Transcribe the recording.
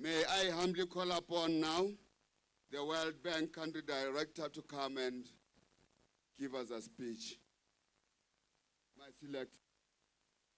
May I humbly call upon now the World Bank Country Director to come and give us a speech. My select.